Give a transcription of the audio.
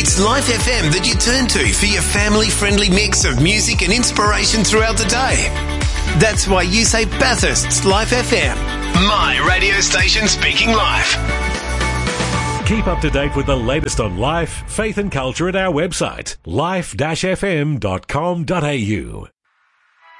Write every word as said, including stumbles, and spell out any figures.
It's Life F M that you turn to for your family-friendly mix of music and inspiration throughout the day. That's why you say Bathurst's Life F M. My radio station speaking life. Keep up to date with the latest on life, faith and culture at our website, life dash f m dot com dot a u.